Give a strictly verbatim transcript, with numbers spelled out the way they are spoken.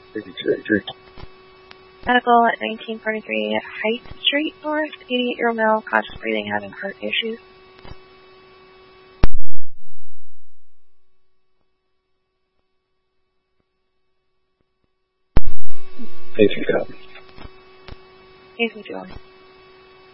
eighty-three. Medical at nineteen forty-three Height Street North, eighty-eight-year-old male, conscious breathing, having heart issues. eighty-three. eighty-three.